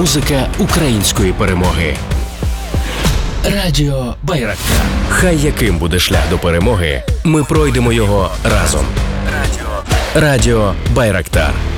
музика української перемоги. Радіо Байрактар. Хай яким буде шлях до перемоги, ми пройдемо його разом. Радіо Байрактар.